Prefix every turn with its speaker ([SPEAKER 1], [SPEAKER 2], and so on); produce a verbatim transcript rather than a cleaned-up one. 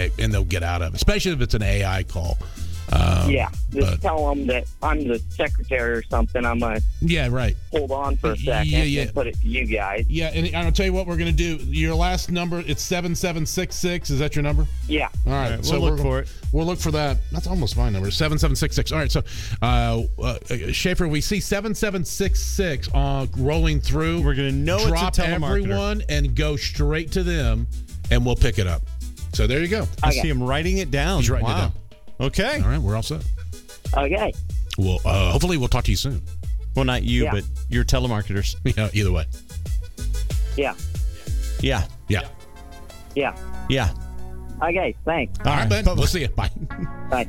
[SPEAKER 1] and they'll get out of it, especially if it's an A I call. Um,
[SPEAKER 2] yeah, just
[SPEAKER 1] but,
[SPEAKER 2] tell them that I'm the secretary or something. I'm going to
[SPEAKER 1] yeah, right.
[SPEAKER 2] hold on for a second
[SPEAKER 1] Yeah, yeah.
[SPEAKER 2] and put it to you guys.
[SPEAKER 1] Yeah, and I'll tell you what we're going to do. Your last number, it's seven seven six six. Is that your number?
[SPEAKER 2] Yeah.
[SPEAKER 1] All right,
[SPEAKER 3] All right,
[SPEAKER 1] so
[SPEAKER 3] we'll look
[SPEAKER 1] we're,
[SPEAKER 3] for it.
[SPEAKER 1] We'll look for that. That's almost my number, seven seven six six. All right, so, uh, uh, Schaefer, we see seven seven six six uh, rolling through.
[SPEAKER 3] We're going to know
[SPEAKER 1] Drop
[SPEAKER 3] it's a telemarketer.
[SPEAKER 1] everyone and go straight to them, and we'll pick it up. So there you go.
[SPEAKER 3] I
[SPEAKER 2] Okay.
[SPEAKER 3] see him writing it down.
[SPEAKER 1] He's writing it
[SPEAKER 3] wow.
[SPEAKER 1] down.
[SPEAKER 3] Okay.
[SPEAKER 1] All right, we're all set.
[SPEAKER 2] Okay.
[SPEAKER 1] Well, uh, hopefully we'll talk to you soon.
[SPEAKER 3] Well, not you,
[SPEAKER 2] Yeah.
[SPEAKER 3] but your telemarketers.
[SPEAKER 1] Yeah, either way.
[SPEAKER 2] Yeah.
[SPEAKER 3] Yeah.
[SPEAKER 1] Yeah.
[SPEAKER 2] Yeah.
[SPEAKER 3] Yeah.
[SPEAKER 2] Okay. Thanks.
[SPEAKER 1] All right,
[SPEAKER 3] right,
[SPEAKER 1] Ben.
[SPEAKER 3] bye-bye.
[SPEAKER 1] We'll see you. Bye.
[SPEAKER 2] Bye.